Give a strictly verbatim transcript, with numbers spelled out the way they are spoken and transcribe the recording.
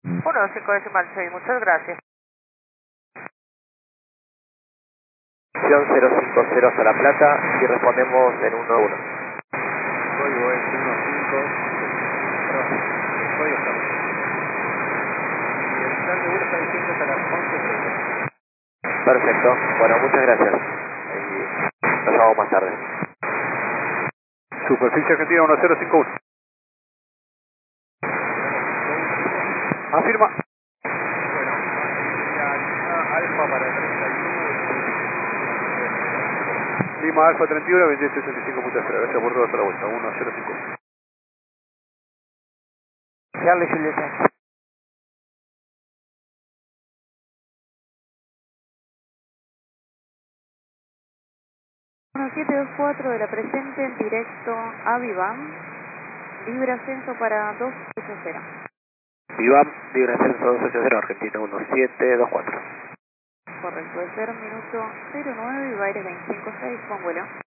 uno cinco decimal seis, muchas gracias. cero cinco cero hasta La Plata y respondemos en uno uno. Código es uno cinco, perdón, el código está bien. Y el plan de vuelo está vigente hasta las once treinta. Perfecto, bueno, muchas gracias. Y nos vemos más tarde. Superficie Argentina uno cero cinco uno. Afirma. Bueno, Alfa para treinta y uno. Lima Alfa treinta y uno, veintiocho sesenta y cinco, muchas gracias por todo hasta la vuelta, uno cero cinco. Charlie Julieta. uno siete dos cuatro de la presente en directo a Vivam, libre ascenso para dos ocho cero. Vivam, libre ascenso dos ocho cero, Argentina uno siete dos cuatro. Correcto, de cero minuto cero nueve y va a ir veinticinco seis con vuelo.